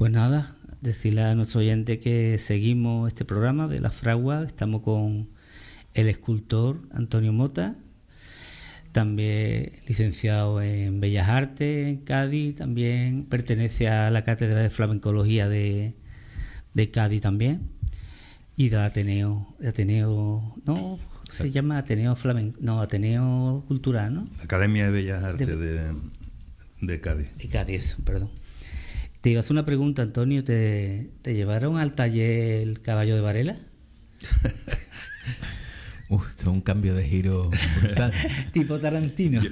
Pues nada, decirle a nuestro oyente que seguimos este programa de La Fragua. Estamos con el escultor Antonio Mota, también licenciado en Bellas Artes en Cádiz, también pertenece a la Cátedra de Flamencología de Cádiz también, y de Ateneo, no, se llama Ateneo Flamenco, no, Ateneo Cultural, ¿no? Academia de Bellas Artes de Cádiz. De Cádiz, perdón. Te iba a hacer una pregunta, Antonio. ¿Te llevaron al taller El Caballo de Varela? Esto es un cambio de giro brutal. Tipo Tarantino.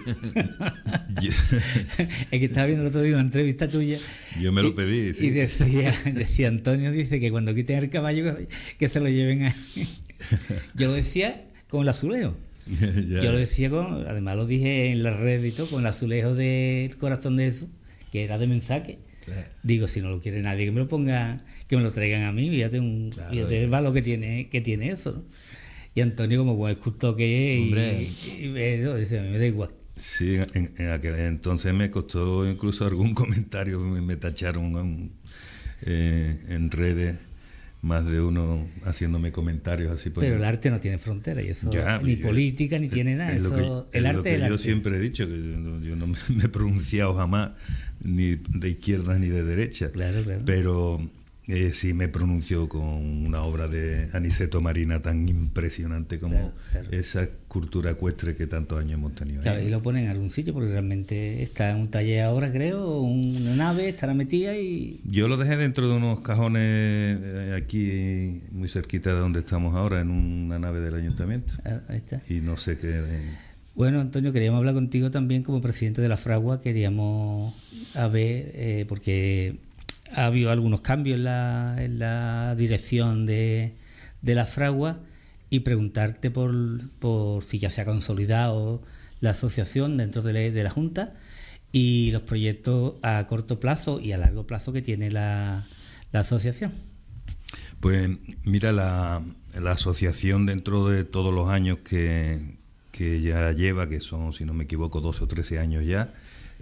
Es que estaba viendo el otro día una entrevista tuya. Yo me lo pedí, sí. Y decía Antonio, dice que cuando quiten el caballo que se lo lleven a... Yo lo decía con el azulejo. Yo lo decía además lo dije en las redes y todo, con el azulejo del Corazón de Jesús, que era de mensaje. Claro. Digo, si no lo quiere nadie, que me lo ponga, que me lo traigan a mí, fíjate el valor que tiene eso, ¿no? Y Antonio, como buen escultor que es, y dice, a mí me da igual. Sí, en aquel entonces me costó incluso algún comentario, me tacharon en redes, más de uno haciéndome comentarios así. Pero el arte no tiene frontera, y eso ni política ni tiene nada. El arte es el arte. Yo siempre he dicho, que yo no me he pronunciado jamás ni de izquierda ni de derecha. Claro. Pero sí me pronunció con una obra de Aniceto Marina tan impresionante como esa cultura ecuestre que tantos años hemos tenido. Claro, y lo ponen en algún sitio porque realmente está en un taller ahora, creo, una nave, estará metida y... Yo lo dejé dentro de unos cajones aquí muy cerquita de donde estamos ahora, en una nave del ayuntamiento. Ahí está. Y no sé qué... Bueno, Antonio, queríamos hablar contigo también como presidente de La Fragua. Queríamos ver, porque ha habido algunos cambios en la dirección de La Fragua, y preguntarte por si ya se ha consolidado la asociación dentro de la Junta y los proyectos a corto plazo y a largo plazo que tiene la asociación. Pues mira, la asociación, dentro de todos los años que ya lleva, que son, si no me equivoco, 12 o 13 años ya,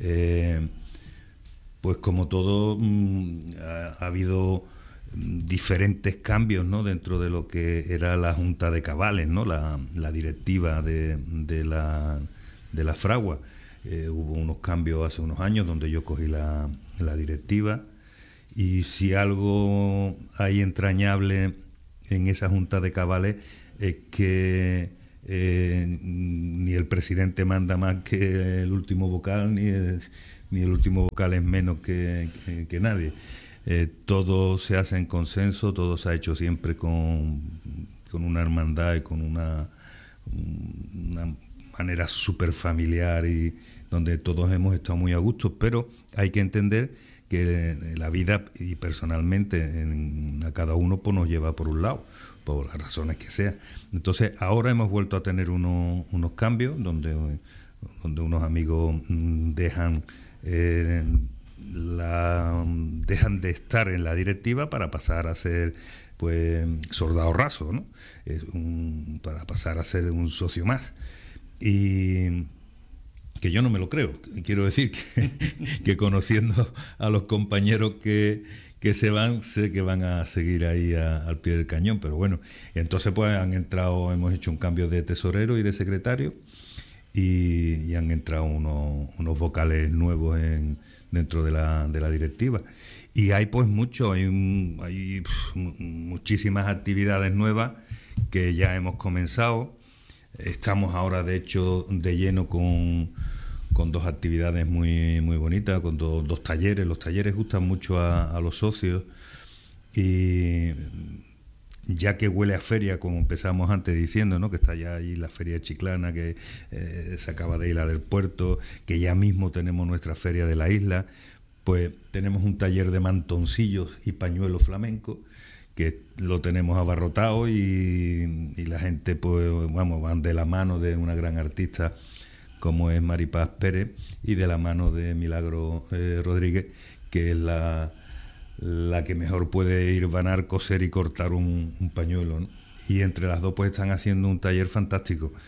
pues como todo, ha habido diferentes cambios, ¿no?, dentro de lo que era la Junta de Cabales, ¿no?, la directiva de la Fragua. Hubo unos cambios hace unos años donde yo cogí la directiva, y si algo hay entrañable en esa Junta de Cabales es que ni el presidente manda más que el último vocal, ni el último vocal es menos que nadie. Todo se hace en consenso, todo se ha hecho siempre con una hermandad y con una manera súper familiar, y donde todos hemos estado muy a gusto, pero hay que entender que la vida, y personalmente a cada uno, pues nos lleva por un lado, por las razones que sea. Entonces ahora hemos vuelto a tener unos cambios donde unos amigos dejan de estar en la directiva para pasar a ser, pues, soldado raso, ¿no? Para pasar a ser un socio más. Y que yo no me lo creo. Quiero decir que conociendo a los compañeros que se van, sé que van a seguir ahí al pie del cañón, pero bueno. Entonces pues hemos hecho un cambio de tesorero y de secretario, y han entrado unos vocales nuevos dentro de la directiva. Y hay pues hay muchísimas actividades nuevas que ya hemos comenzado. Estamos ahora, de hecho, de lleno con dos actividades muy bonitas, con dos talleres. Los talleres gustan mucho a los socios, y ya que huele a feria, como empezamos antes diciendo, ¿no?, que está ya ahí la feria de Chiclana, que se acaba de ir la del puerto, que ya mismo tenemos nuestra feria de la isla, pues tenemos un taller de mantoncillos y pañuelos flamencos, que lo tenemos abarrotado, y la gente, pues vamos, van de la mano de una gran artista como es Maripaz Pérez, y de la mano de Milagro Rodríguez, que es la que mejor puede hilvanar, coser y cortar un pañuelo, ¿no? Y entre las dos pues están haciendo un taller fantástico,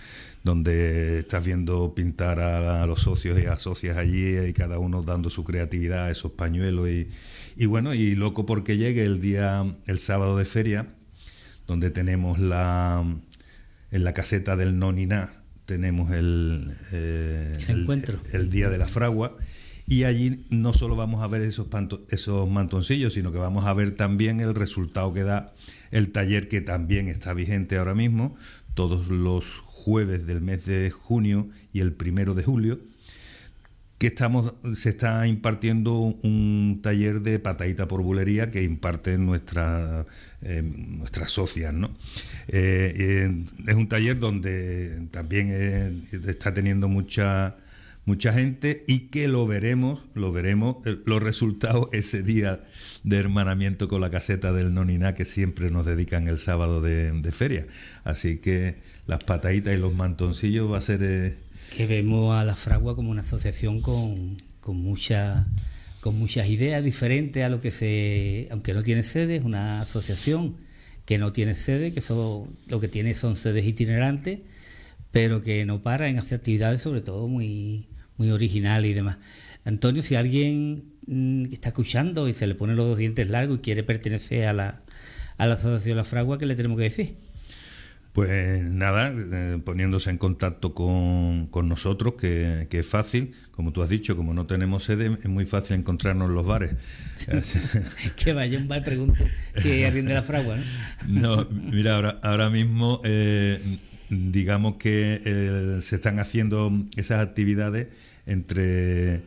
donde estás viendo pintar a los socios y a socias allí, y cada uno dando su creatividad a esos pañuelos. Y bueno, y loco porque llegue el sábado de feria, donde tenemos en la caseta del No Ni Na, tenemos el Día de la Fragua, y allí no solo vamos a ver esos mantoncillos, sino que vamos a ver también el resultado que da el taller, que también está vigente ahora mismo, todos los jueves del mes de junio y el 1 de julio, que se está impartiendo un taller de patadita por bulería que imparten nuestras socias, ¿no? Es un taller donde también está teniendo mucha gente, y que lo veremos los resultados ese día de hermanamiento con la caseta del No Ni Na, que siempre nos dedican el sábado de feria. Así que las pataditas y los mantoncillos va a ser... Que vemos a la Fragua como una asociación con muchas ideas diferentes a lo que aunque no tiene sede, es una asociación que no tiene sede, que lo que tiene son sedes itinerantes, pero que no para en hacer actividades, sobre todo muy originales y demás. Antonio, si alguien está escuchando y se le ponen los dientes largos y quiere pertenecer a la asociación La Fragua, ¿qué le tenemos que decir? Pues nada, poniéndose en contacto con nosotros, que es fácil, como tú has dicho, como no tenemos sede, es muy fácil encontrarnos en los bares. Que vaya un bar, pregunto, que arriende La Fragua, ¿no? No, mira, ahora mismo digamos que se están haciendo esas actividades entre,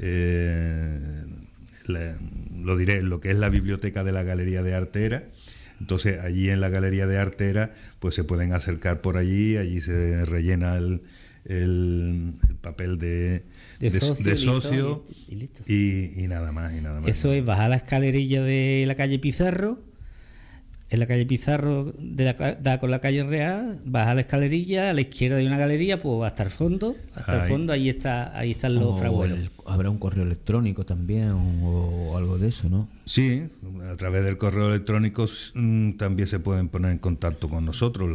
lo que es la biblioteca de la Galería de Arte Era. Entonces allí en la Galería de Arte Era pues se pueden acercar por allí se rellena el papel de socio y listo. Y nada más. Eso es bajar la escalerilla de la calle Pizarro. En la calle Pizarro da con la calle Real, baja la escalerilla, a la izquierda hay una galería, pues hasta el fondo, ahí están los fragueros. Habrá un correo electrónico también o algo de eso, ¿no? Sí, a través del correo electrónico también se pueden poner en contacto con nosotros,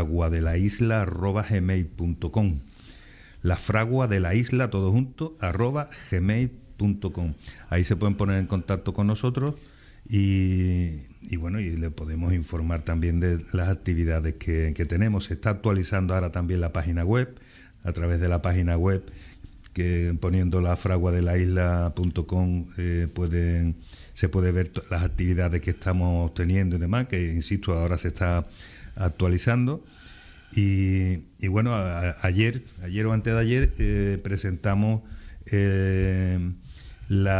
lafraguadelaisla@gmail.com. Lafraguadelaisla, todo junto, @gmail.com. Ahí se pueden poner en contacto con nosotros. Y bueno, y le podemos informar también de las actividades que tenemos. Se está actualizando ahora también la página web, a través de la página web, que poniendo lafraguadelaisla.com se puede ver las actividades que estamos teniendo y demás, que insisto, ahora se está actualizando. Y bueno, ayer o antes de ayer presentamos la